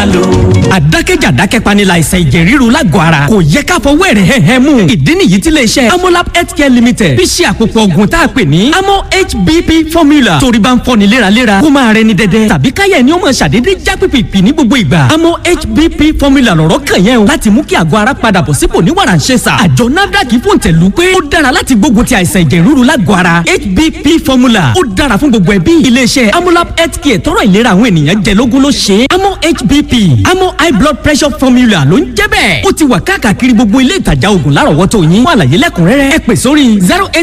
lò. àdákẹ́jà dákẹ́panilà àìsàn ẹ̀jẹ̀ ríru lágọ̀ọ́ ara kò yẹ ká fọwọ́ ẹ̀rẹ̀ hẹ́hẹ́ mú. ìdí nìyí tí iléeṣẹ́ Amolab Healthcare Limited fi ṣe àpòpọ̀ ògùn tá a pè ní Amo HBP formula. torí bá ń fọ́ni léraléra kó máa rẹni dẹ́dẹ́ tàbí káyẹ̀ ni ó máa ṣàdédé já pìpìpì ní gbogbo ìgbà. Amo HBP formula lọ̀rọ̀ kàn yẹn o láti mú kí àgọ́ ara padà bọ̀ sípò ní wàràǹṣeṣà. àjọ NAFDAC fòǹtẹ̀lù pé ó dára láti gbógun ti àìsàn ẹ̀jẹ̀ ríru lágọ̀ọ́ ara. HBP formula ó dára fún gbogbo ẹbí. iléeṣẹ́ Amolab Healthcare tọrọ ìlera àwọn ènìyàn jẹ lógún ló ṣe. Amo HBP Amo high blood pressure formula ló ń jẹ́ bẹ́ẹ̀. ó ti wà káàkiri gbogbo ilé ìtajà oògùn lárọ̀wọ́tò yín. fún àlàyé lẹ́kùnrẹ́rẹ́ ẹ pè sórí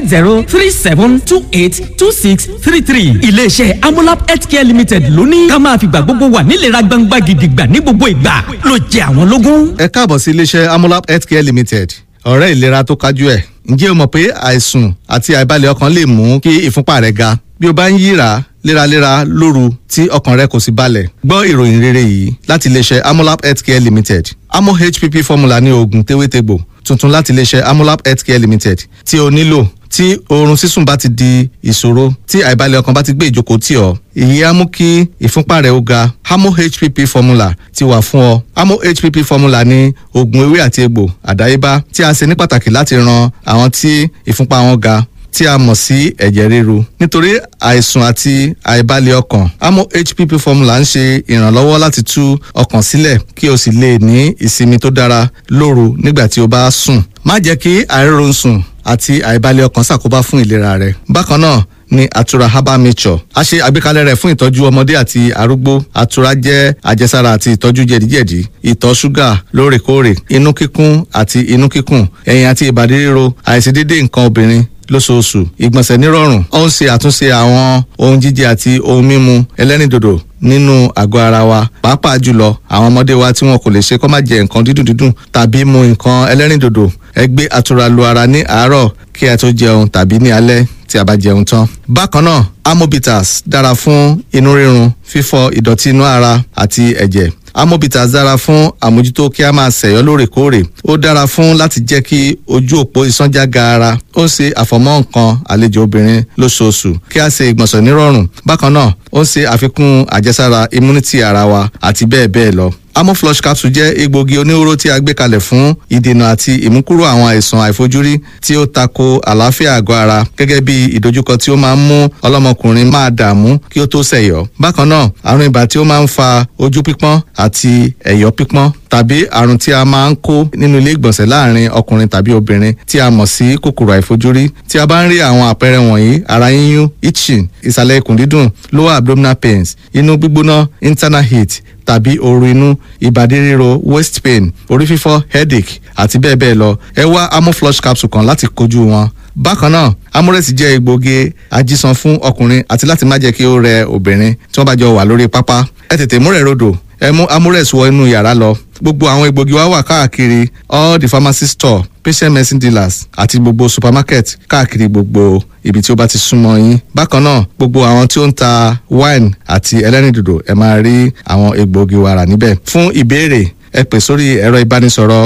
08037282633. iléeṣẹ́ Amolab Healthcare Limited ló ní ká máa fìgbà gbogbo wà nílera gbangba gidigba ní gbogbo ìgbà ló jẹ àwọn lógún. ẹ káàbọ̀ sí iléeṣẹ́ Amolab Healthcare Limited, ọ̀rẹ́ ìlera tó kájú ẹ̀. ǹjẹ́ o mọ̀ pé àìsùn àti àìbalẹ̀ ọkàn lè mú kí ìfúnpá rẹ ga? bí o bá ń yíra léraléra lóru tí ọkàn rẹ kò sì balẹ̀, gbọ́ ìròyìn rere yìí láti iléeṣẹ́ Amolab Healthcare Limited. Amo HPP formula ní oògùn tewétegbò tuntun láti iléeṣẹ́ Amolab Healthcare Limited tí o nílò tí oorun sísùn bá ti di ìṣòro, tí àìbalẹ̀ ọkàn bá ti gbé ìjókòó tì ọ́. èyí á mú kí ìfúnpá rẹ ó ga. Amo HPP formula ti wà fún ọ. Amo HPP formula ní oògùn ewé àti egbò àdáyébá tí a ṣe ní pàtàkì láti ran àwọn tí ìfúnpá wọn ga, tí a mọ̀ sí ẹ̀jẹ̀ ríru. nítorí àìsùn àti àìbalẹ̀ ọkàn, Amo HPP formula ń ṣe ìrànlọ́wọ́ láti tú ọkàn sílẹ̀ kí o sì lè ní ìsinmi tó dára lóru nígbà tí o bá sùn. má jẹ́ kí àìrórun sùn àti àìbalẹ̀ ọkàn ṣàkóbá fún ìlera rẹ. bákan náà ni Atura Herbal Mixture. a ṣe àgbékalẹ̀ rẹ̀ fún ìtọ́jú ọmọdé àti arúgbó. Atura jẹ́ àjẹsára àti ìtọ́jú jẹ̀díjẹ̀dí, ìtọ̀ ṣúgà lóòrèkóòrè, inú kíkún àti inú kíkùn, ẹ̀yìn àti ìbàdí ríro, àìṣedéédé nǹkan obìnrin lóṣooṣù, ìgbọ̀nsẹ̀ nírọ̀rùn. ó ń ṣe àtúnṣe àwọn ohun jíjẹ àti ohun mímu ẹlẹ́rìndòdò nínú àgọ́ ara wa, pàápàá jùlọ àwọn ọmọdé wa tí wọn kò lè ṣe kó má jẹ nǹkan dídùn tàbí mu nǹkan ẹlẹ́rìndòdò. ẹ gbé Atura lu ara ní àárọ̀ kí ẹ tó jẹun tàbí ní alẹ́ tí a bá jẹun tán. bákan náà Amobitas dára fún inú rírun, fífọ ìdọ̀tí inú ara àti ẹ̀jẹ̀. Amobitas dára fún àmójútó kí a máa ṣẹ̀yọ́ lóòrèkóòrè. ó dára fún láti jẹ́ kí ojú òpó ìsánjá gaara. ó ń ṣe àfọ̀mọ́ nǹkan àlejò obìnrin lóṣooṣù kí a ṣe ìgbọ̀nsẹ̀ nírọ̀rùn. bákan náà ó ń ṣe àfikún àjẹsára immunity ara wa àti bẹ́ẹ̀ bẹ́ẹ̀ lọ. Amo Flush Capsule jẹ́ egbògi oníhóró tí a gbé kalẹ̀ fún ìdènà àti ìmúkúrò àwọn àìsàn àìfojúrí tí ó tako àlàáfíà àgọ́ ara, gẹ́gẹ́ bí ìdojúkọ tí ó máa ń mú ọlọ́mọkùnrin máa dààmú kí ó tó ṣẹ̀yọ́. bákan náà àrùn ibà tí ó máa ń fa ojú pípọ́n àti ẹ̀yọ́ pípọ́n, tàbí àrùn tí a máa ń kó nínú ilé ìgbọ̀nsẹ̀ láàrin ọkùnrin tàbí obìnrin tí a mọ̀ sí kòkòrò àìfojúrí. tí a bá ń rí àwọn àpẹẹrẹ wọ̀nyí, ara yíyún, itching, ìsàlẹ̀ ikùn dídùn, lower abdominal pains, inú gbígbóná, internal heat tàbí ooru inú, ìbàdí ríro, waist pain, orí fífọ́, headache àti bẹ́ẹ̀ bẹ́ẹ̀ lọ, ẹ wá Amo Flush Capsule kan láti kojú wọn. bákan náà Amores jẹ́ egbògi ajísan fún ọkùnrin àti láti má jẹ́ kí ó rẹ obìnrin tí wọ́n bá jọ wà lórí pápá. ẹ tètè múrẹ̀ rodò, ẹ mú Amores wọ inú yàrá lọ. gbogbo àwọn egbògi wa wà káàkiri all the pharmacy store, patient medicine dealers àti gbogbo supermarket káàkiri gbogbo ibi tí ó bá ti súnmọ́ yín. bákan náà gbogbo àwọn tí ó ń ta wine àti ẹlẹ́rìndòdò ẹ máa rí àwọn egbògi wa rà níbẹ̀. fún ìbéèrè ẹ pè sórí ẹ̀rọ ìbánisọ̀rọ̀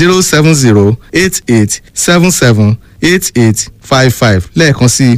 07088778855 lẹ́ẹ̀kan sí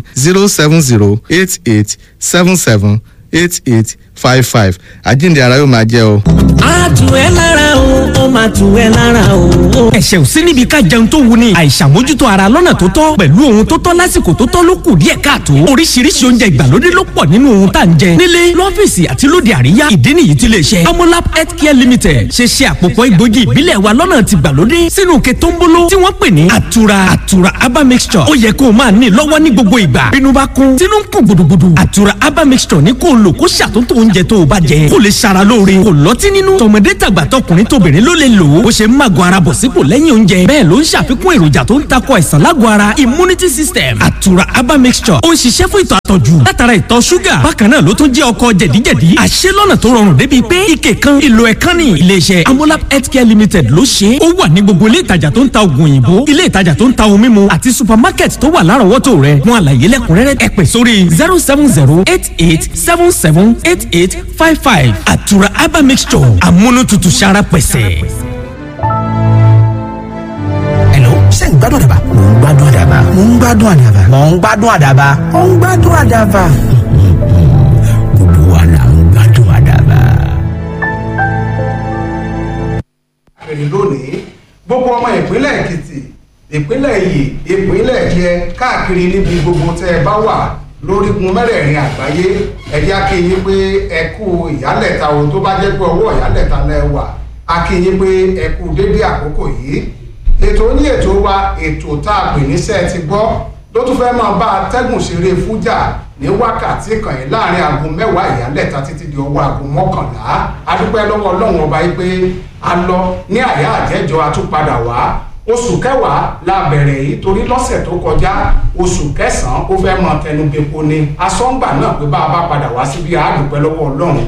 07088778855. àjíǹde ara yóò máa jẹ́ o. a tù ẹ́ lára o, ó máa tù ẹ́ lára o. ẹ̀ṣẹ̀ ò sí níbi ká jẹun tó wuni. àìṣàmójútó ara lọ́nà tó tọ́ pẹ̀lú ohun tó tọ́ lásìkò tó tọ́ ló kù díẹ̀ káàtó. oríṣiríṣi oúnjẹ ìgbàlódé ló pọ̀ nínú ohun tá à ń jẹ nílé, lọ́fíìsì àti lóde àríyá. ìdí nìyí tí iléeṣẹ́ Amolab Healthcare Limited ṣe ṣe àpòpọ̀ egbògi ìbílẹ̀ wa lọ́nà ti gbàlódé sínú òkè tó ń bolo tí wọ́n pè ní Atura Herbal Mixture. ó yẹ kó o máa ní lọ́wọ́ ní gbogbo ìgbà. bínú bá kún, tínú ń kún gbùdùgbùdù, Atura Herbal Mixture ní kó o lò kó ṣàtúntò oúnjẹ tó o bá jẹ kó lè ṣara lóore, kó lọ́tí nínú, tọmọdé tàgbà tọkùnrin tóbìnrin ló lè lò ó. ó ṣe ń màgò ara bọ̀ sípò lẹ́yìn oúnjẹ, bẹ́ẹ̀ ló ń ṣàfikún èròjà tó ń takò àìsàn lágọ̀ọ́ ara, immunity system. Atura Herbal Mixture ó ń ṣiṣẹ́ fún ìtọ̀ àtọ̀jù látara ìtọ̀ ṣúgà. bákan náà ló tún jẹ́ ọkọ̀ jẹ̀díjẹ̀dí. àṣẹ lọ́nà tó rọrùn débi pé ike kan ìlò ẹ̀kan ní iléeṣẹ́ Amolab Healthcare Limited ló ṣe é. ó wà ní gbogbo ilé ìtajà tó ń ta oògùn òyìnbó, ilé ìtajà tó ń ta ohun mímu àti supermarket tó wà lárọ̀ọ́wọ́tò rẹ̀. fún àlàyé lẹ́kùnrẹ́rẹ́ ẹ pè sórí 07088778855. Atura Herbal Mixture, amúnútutù sára pẹ̀sẹ̀. ṣé ń gbádùn àdàbà? mò ń gbádùn àdàbà. mò ń gbádùn àdàbà. mò ń gbádùn àdàbà. mò ń gbádùn àdàbà. gbogbo wa là ń gbádùn àdàbà. káàkiri lónìí gbogbo ọmọ ìpínlẹ̀ Èkìtì ìpínlẹ̀ Ìyè ìpínlẹ̀ Ẹdẹ káàkiri níbi gbogbo tẹ́ ẹ bá wà lórígun mẹ́rẹ̀ẹ̀rin àgbáyé ẹ jẹ́ kí yín pé ẹ kú ìyálẹ̀ta o tó bá jẹ́ pé ọwọ́ ìyálẹ̀ta lẹ wà a kí yín pé ẹ kú dédé àkókò yìí ètò ní ètò wa ètò tá a pè ní sẹ́ẹ̀ ti gbọ́ ló tún fẹ́ máa bá atẹ́gùn ṣeré fújà ní wákàtí kan yìí láàrin aago 10 ìyálẹ̀ta títí di ọwọ́ aago 11 adúpẹ́ lọ́wọ́ Ọlọ́run ọba yìí pé a lọ ní àyà àjẹjọ atúpadà wá oṣù kẹwàá la bẹ̀rẹ̀ yìí torí lọ́sẹ̀ tó kọjá oṣù kẹsàn-án ó fẹ́ mọ tẹnubẹ́po ni asọ́ngbà náà pé bá a bá padà wá síbi àádùpẹ́ lọ́wọ́ Ọlọ́run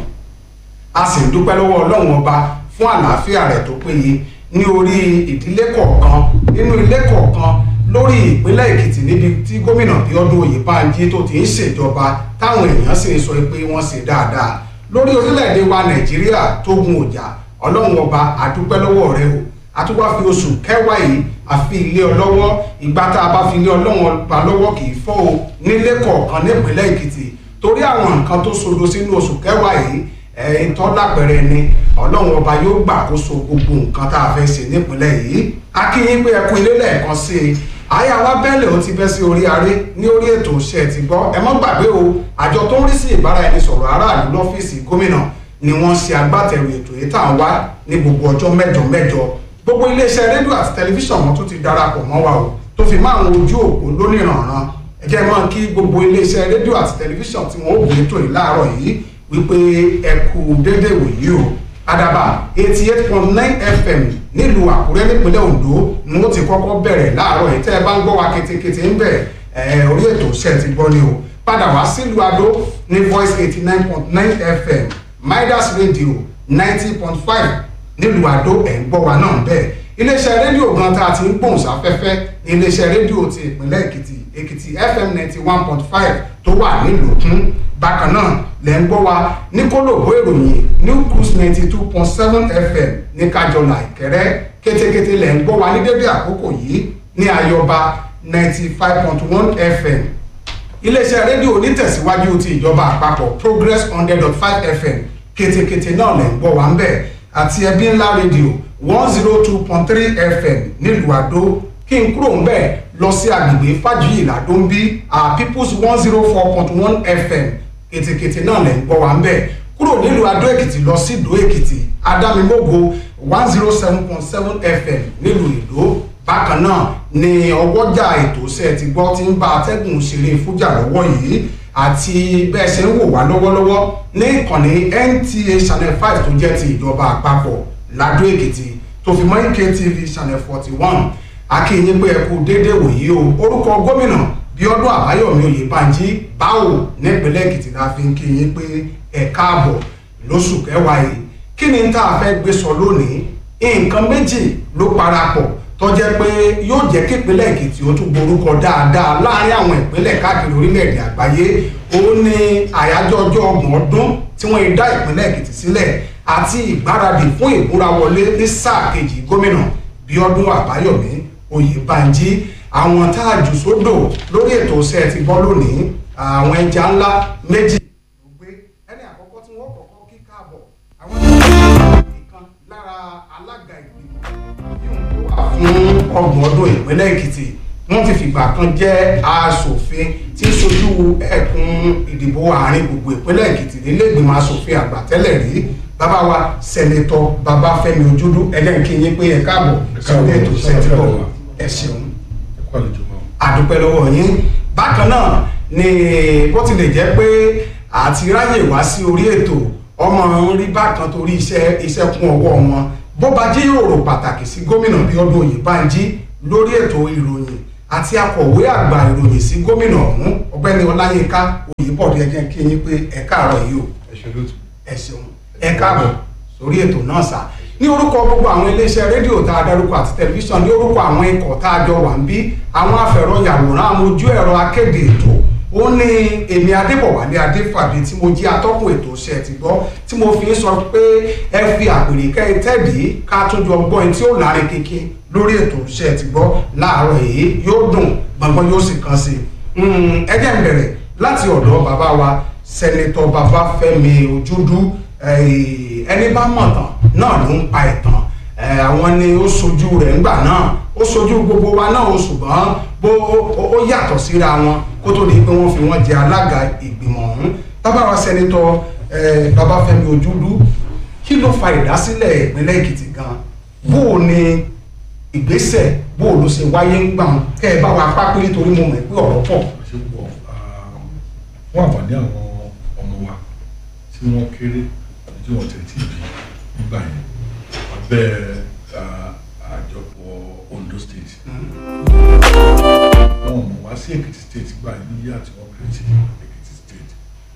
a sì ń dúpẹ́ lọ́wọ́ Ọlọ́run ọba fún àlàáfíà rẹ̀ tó péye ní orí ìdílé kọ̀ọ̀kan nínú ilé kọ̀ọ̀kan lórí ìpínlẹ̀ Èkìtì níbi tí gómìnà Bíọ́dún Oyèbánjí tó ti ń ṣèjọba táwọn èèyàn sì ń sọ pé wọ́n ṣe dáadáa lórí orílẹ̀-èdè wa Nàìjíríà tó gun òjà Ọlọ́run ọba a dúpẹ́ lọ́wọ́ rẹ o àtúwá fi oṣù kẹwàá yìí àfi ilé ọlọ́wọ́ ìgbà tá a bá fi ilé ọlọ́wọ́ pa lọ́wọ́ kì í fọ́ o nílé kọ̀ọ̀kan nípínlẹ̀ Èkìtì torí àwọn nǹkan tó sodo sínú oṣù kẹwàá yìí ìtọ́ lápẹ̀rẹ̀ ni Ọlọ́run ọba yóò gbàkóso gbogbo nǹkan tá a fẹ́ ṣe nípínlẹ̀ yìí a kí yín pé ẹ kú ilé lẹ́ẹ̀kan sí i àyà wa bẹ́ẹ̀lẹ̀ ó ti bẹ́ sí orí aré ní orí ètò ṣe ti gbọ́ ẹ mọ́ gbàgbé o àjọ tó ń rí sí ìbáraẹnisọ̀rọ̀ aráàlú lọ́fíìsì gómìnà ni wọ́n ṣe agbátẹrù ètò yìí tá à ń wá ní gbogbo ọjọ́ mẹ́jọ mẹ́jọ gbogbo iléeṣẹ́ rédíò àti tẹlifíṣàn wọn tó ti darapọ̀ mọ́ wa o tó fi máa ń ojú òpó lónìrànràn ẹ jẹ́ mọ́ kí gbogbo iléeṣẹ́ rédíò àti tẹlifíṣàn tí wọ́n ó gbé ètò yìí láàárọ̀ yìí wípé ẹ kú déédéé wòyí o Àdàbà 88.9 FM nílùú Àkúrẹ́ nípínlẹ̀ Oǹdó ni wọ́n ti kọ́kọ́ bẹ̀rẹ̀ láàárọ̀ yìí tẹ́ ẹ bá ń gbọ́ wa ketekete ń bẹ̀ orí ètò ṣe ti gbọ́ ni o padà wá sílùú Adó ní Voice 89.9 FM Midas Radio 90.5 nílùú Adó ẹ̀ ń gbọ́ wa náà bẹ́ẹ̀ iléeṣẹ́ rédíò gan tá a ti ń gbóhùn sáfẹ́fẹ́ ní iléeṣẹ́ rédíò ti ìpínlẹ̀ Èkìtì FM 91.5 tó wà nílùú Òkun bákan náà lẹ́ ń gbọ́ wa ní kólòbó ìròyìn New Cruise 92.7 FM ní Kájọlà Ìkẹrẹ́ kétékété lẹ́ ń gbọ́ wa ní dédé àkókò yìí ní Ayọba 95.1 FM iléeṣẹ́ rédíò onítẹ̀síwájú ti ìjọba àpapọ̀ Progress 100.5 FM kétékété náà lẹ́ ń gbọ́ wa ń bẹ̀ àti ẹbí ńlá rédíò 102.3 FM nílùú Àdó kí n kúrò ń bẹ̀ lọ sí agbègbè Fájuyì l'Àdó ń bí People's 104.1 FM kétékété náà lẹ́ ń gbọ́ wa ń bẹ̀ kúrò nílùú Adó Èkìtì lọ sí Ìdó Èkìtì Adámimógo 107.7 FM nílùú Ìdó bákan náà ni ọwọ́jà ètò ṣe ti gbọ́ tí ń bá atẹ́gùn ṣeré fújà lọ́wọ́ yìí àti bẹ́ẹ̀ ṣe ń wò wá lọ́wọ́lọ́wọ́ ní ìkànnì NTA Channel 5 tó jẹ́ ti ìjọba àpapọ̀ l'Adó Èkìtì tó fi mọ́ IKTV Channel 41 akínyìn pé ẹ kú déédéé wòyí o orúkọ gómìnà Bíọ́dún Àbáyọ̀mí Oyèbánjí báwo nípínlẹ̀ Èkìtì la fi ń kíyìn pé ẹ káàbọ̀ lóṣù kẹwàá yìí kí ni tá a fẹ́ gbé sọ lónìí nǹkan méjì ló parapọ̀ tó jẹ́ pé yóò jẹ́ kí ìpínlẹ̀ Èkìtì ó tún borúkọ dáadáa láàrin àwọn ìpínlẹ̀ káàkiri orílẹ̀-èdè àgbáyé ó ní àyájọ́ ọjọ́ 30 ọdún tí wọ́n dá ìpínlẹ̀ Èkìtì sílẹ̀ àti ìgbáradì fún ìbúrawọlé ní sáà kejì gómìnà Bíọ́dún Àbáyọ̀mí Oyèbánjí àwọn tá a jù sódò lórí ètò ṣe ti gbọ́ lónìí àwọn ẹja ńlá méjì ló gbé ẹni àkọ́kọ́ tí wọ́n kọ́kọ́ kí káàbọ̀ àwọn ìkan lára alága ìgbìmọ̀ yóò tó wà fún 30 ọdún ìpínlẹ̀ Èkìtì wọ́n ti fìgbà kan jẹ́ aṣòfin tí ń ṣojú ẹkùn ìdìbò àárín gbùngbùn ìpínlẹ̀ Èkìtì nílé ìgbìmọ̀ aṣòfin àgbà tẹ́lẹ̀ rí bàbá wa sẹ́nẹ́tọ̀ Babafẹ́mi Ojúdú ẹlẹ́nkìyín pé ẹ káàbọ̀ sórí ètò sẹ́ńtítọ̀ ẹ ṣeun àdúpẹ́ lọ́wọ́ yín bákan náà ni bó tilẹ̀ jẹ́ pé àti ráyè wá sí orí ètò ọmọ ń rí bákan torí iṣẹ́ kún ọwọ́ wọn bó bá jíròrò pàtàkì sí gómìnà Bíọ́dún Oyèbánjí lórí ètò ìròyìn àti akọ̀wé àgbà ìròyìn sí gómìnà ọ̀hún ọ̀gbẹ́ni Ọláyínká Oyèbọ̀dé ẹjẹ́ kí yín pé ẹ káàárọ̀ yìí o ẹ ṣeun ẹ káàbọ̀ sórí ètò náà sà ní orúkọ gbogbo àwọn iléeṣẹ́ rédíò tá a dárúkọ àti tẹlifíṣàn ní orúkọ àwọn ikọ̀ tá a jọ wà ń bí àwọn afẹ̀rọ̀yàwòrán àwọn ojú ẹ̀rọ akéde ètò ó ní èmi Adébọ̀wálé Adéfàbí tí mo jí atọ́kùn ètò ṣe ti gbọ́ tí mo fi ń sọ pé ẹ fi àpèrè kẹ́ tẹ́ẹ̀dì ká tún jọ gbọ́ ẹni tí ó láre kékin lórí ètò ṣe ti gbọ́ láàárọ̀ èyí yóò dùn gbọ̀ngbọ̀n yóò sì kàn sí ẹ jẹ́ n bẹ̀rẹ̀ láti ọ̀dọ̀ bàbá wa sẹ́nẹ́tọ̀ Babafẹ́mi Ojúdú ẹni bá mọ̀ tán náà ló ń pa ìtàn àwọn ni ó sojú rẹ̀ ńgbà náà ó sojú gbogbo wa náà ó ṣùgbọ́n bó ó yàtọ̀ síra wọn kó tó di pé wọ́n fi wọ́n jẹ alága ìgbìmọ̀ ọ̀hún tábàwá sẹ́nitọ́ Babafẹ́mi Ojúdú kí ló fa ìdásílẹ̀ ìpínlẹ̀ Èkìtì gan bó o ní ìgbésẹ̀ bó o ló ṣe wáyé ń gbà kẹ́ ẹ bá wa pápẹ́ nítorí mo mọ̀ pé ọ̀rọ̀ pọ̀. fún àǹfààní àwọn ọmọ wa tí wọ́n kéré àti tí wọ́n tẹ̀ tí bí nígbà yẹn abẹ́ àjọpọ̀ Ondo State wọn mọ̀ wá sí Èkìtì State gbà ní yíyá tí wọ́n kéré sí Èkìtì State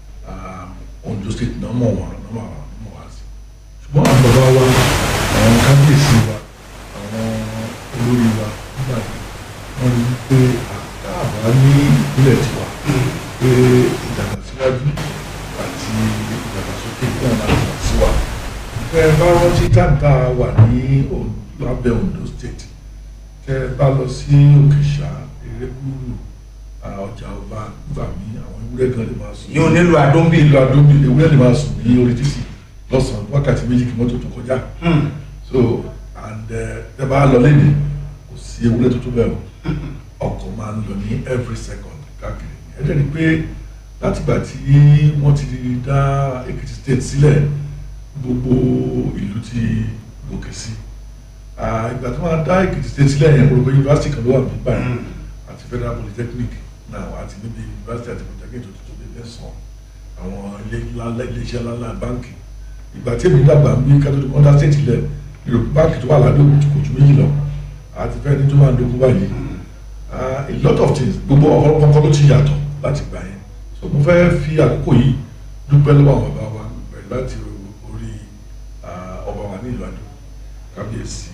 Ondo State náà mọ̀ wọ́n wá sí ṣùgbọ́n àwọn bàbá wa àwọn kábíyèsí wa àwọn olórí wa nígbà yẹn wọ́n rí pé àbá ní ìpínlẹ̀ tiwa pé ìdàgbàsíwájú àti ìdàgbàsókè náà láti wá sí wa. Tẹ́ ẹ bá rántí táǹtà wà ní lábẹ́ Ondo State tẹ́ ẹ bá lọ sí Òkèṣà Erégúrú ọjà ọba gbà mí àwọn ewúrẹ́ gan lè máa sùn. yóò nílò Adóńbí ewúrẹ́ lè máa sùn ní orí títì lọ́sàn-án wákàtí méjì kí mọ́tò tó kọjá. So and tẹ́ bá lọ lẹ́nu kò sí ewúrẹ́ tó tó bẹ́ẹ̀ o ọkọ̀ máa ń lọ ní every second káàkiri ẹ̀jẹ̀ ni pé látìgbà tí wọ́n ti dá Èkìtì State sílẹ̀ gbogbo ìlú ti gòkè sí ìgbà tí wọ́n dá Èkìtì State sílẹ̀ yẹn gbogbo yunifásitì kan ló wà ní báyìí àti Federal Polytechnic náà àti níbi yunifásitì àti polytechnic tó tó lé lẹ́sàn-án àwọn iléeṣẹ́ ńláńlá báńkì ìgbà tí èmi dàgbà ń bí kátó wọ́n dá state lẹ̀ Yorùbá báńkì tó wà ládùúgbò kò ju méjì lọ àti fẹ́ẹ́ ní tó máa ń dogun báyìí a lot of things gbogbo ọ̀pọ̀lọpọ̀ nǹkan ló ti yàtọ̀ láti gbà yẹn so mo fẹ́ fi àkókò yìí dúpẹ́ lọ́wọ́ àwọn bàbá wa bẹ̀rẹ̀ láti orí ọba wa ní ìlú Àdó kábíyèsí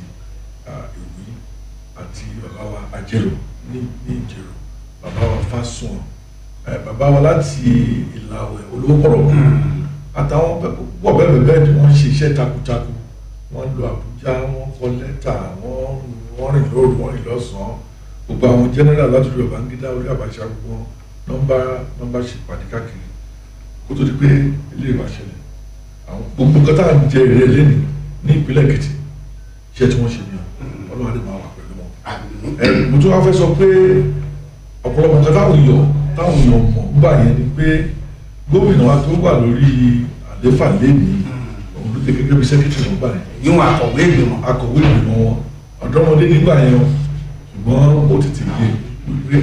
Ìwí àti bàbá wa Àjẹrò ní Ìjẹ̀rò bàbá wa Fásùn bàbá wa láti Ìlàwẹ̀ Olówó Pọ̀rọ̀kú àtàwọn pọ̀ bẹ́ẹ̀ bẹ́ẹ̀ ni wọ́n ń ṣe iṣẹ́ takuntakun wọ́n lọ Àbújá wọ́n kọ lẹ́tà wọ́n rìn lóru wọ́n rìn lọ́sàn-án gbogbo àwọn general látòrí Babangida orí Abacha gbogbo nọ́mbà ṣe pàdé káàkiri kó tó di pé ilé ìwà ṣẹlẹ̀ àwọn gbogbo nǹkan tá à ń jẹ èrè lẹ́nu ní ìpínlẹ̀ Èkìtì iṣẹ́ tí wọ́n ṣe ní Ọlọ́run adé máa wà pẹ̀lú wọn. mo tún wá fẹ́ sọ pé ọ̀pọ̀lọpọ̀ nǹkan táwọn èèyàn mọ̀ gbà yẹn ni pé gómìnà wa tó wà lórí àléfà lẹ́nìí òun ló ti gẹ́gẹ́ bí sẹ́kítì wọn gbà yẹn. yíwọ̀n akọ̀wé ìgbìmọ̀ wọn ọ̀dọ́mọdé nígbà yẹn ṣùgbọ́n ó ti yé wípé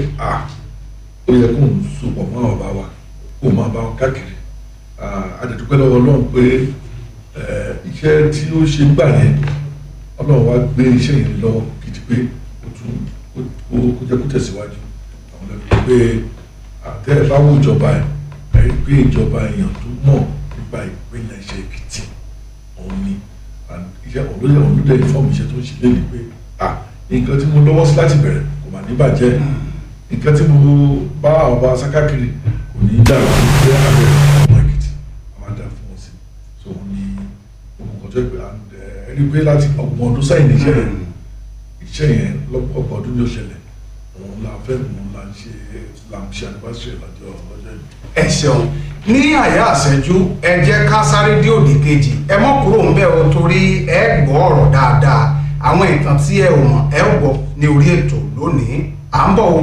ó yẹ kó ń sopọ̀ mọ́ ọba wa kó máa bá wọn káàkiri àdẹ̀dúpẹ́ lọ́wọ́ Ọlọ́run pé iṣẹ́ tí ó ṣe gbà yẹn Ọlọ́run wá gbé iṣẹ́ yẹn lọ́wọ́ gidi pé kó jẹ́ kó tẹ̀síwájú àwọn ẹbí pé àtẹ́ bá wò ìjọba ẹ̀ pé ìjọba èèyàn tó mọ̀ nípa ìpínlẹ̀ iṣẹ́ Èkìtì òun ni iṣẹ́ òun ló dé ìfọ́ọ̀mù iṣẹ́ tó ń ṣe lélẹ̀ pé nǹkan tí mo lọ́wọ́ sí láti bẹ̀rẹ̀ kò mà ní bàjẹ́ nǹkan tí mo bá ọba sákàkiri kò ní dàrú pé àbẹ̀ ọmọ Èkìtì àwọn àdá fún wọn sí so òun ni òun kọjá pé ẹni pé láti ọgbọ̀n ọdún sẹ́yìn ní iṣẹ́ yẹn ọgbọ̀n ọdún yóò ṣẹlẹ̀ òun la fẹ́ òun la ń ṣe anniversary lọ́jọ́ yìí. ẹ ṣeun ní àyà àṣẹjú ẹ jẹ́ ká sáré dé òdì kejì ẹ mọ́ kúrò ń bẹ̀ o torí ẹ gbọ́ ọ̀rọ̀ dáadáa àwọn ìtàn tí ẹ ò mọ̀ ẹ ò gbọ́ ní orí ètò lónìí à ń bọ̀ o.